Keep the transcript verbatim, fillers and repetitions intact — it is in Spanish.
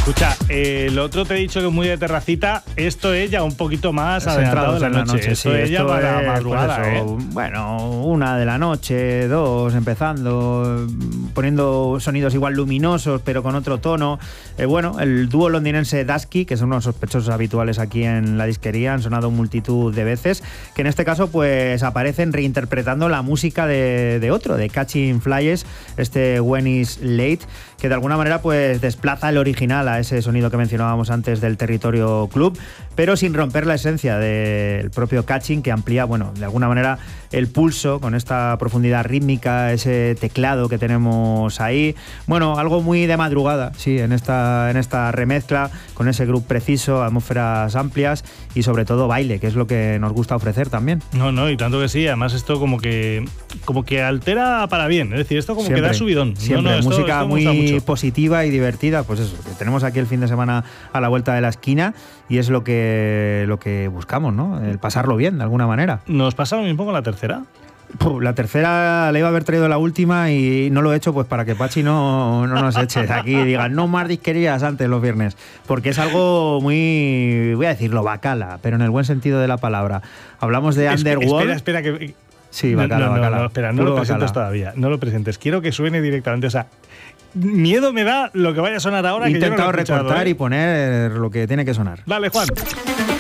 Escucha, eh, el otro te he dicho que es muy de terracita, esto es ya un poquito más adelantado de la noche, noche esto sí, es ya para la madrugada, pues eso, ¿eh? Bueno, una de la noche, dos, empezando, poniendo sonidos igual luminosos, pero con otro tono. Eh, bueno, el dúo londinense Dusky, que son unos sospechosos habituales aquí en la disquería, han sonado multitud de veces, que en este caso pues aparecen reinterpretando la música de, de otro, de Catching Flies, este When It's Late, que de alguna manera pues desplaza el original a ese sonido que mencionábamos antes del Territorio Club, pero sin romper la esencia del propio Catching, que amplía, bueno, de alguna manera el pulso con esta profundidad rítmica, ese teclado que tenemos ahí. Bueno, algo muy de madrugada, sí, en esta, en esta remezcla, con ese groove preciso, atmósferas amplias y sobre todo baile, que es lo que nos gusta ofrecer también. No, no, y tanto que sí, además esto como que como que altera para bien, es decir, esto como siempre, que da subidón. Siempre, no, no, esto, música esto muy positiva y divertida, pues eso, que tenemos aquí el fin de semana a la vuelta de la esquina y es lo que, lo que buscamos, ¿no? El pasarlo bien, de alguna manera. ¿Nos pasa lo mismo con la tercera? Puh, la tercera la iba a haber traído la última y no lo he hecho pues para que Pachi no, no nos eche de aquí y diga no más disquerías antes los viernes, porque es algo muy, voy a decirlo, bacala, pero en el buen sentido de la palabra. Hablamos de es, Underworld. Espera, espera, que... Sí, bacala, no, no, bacala. No, espera, no lo presentes bacala. todavía, no lo presentes. Quiero que suene directamente, o sea, miedo me da lo que vaya a sonar ahora. He que intentado yo no lo he recortar ¿eh? y poner lo que tiene que sonar. Dale, Juan.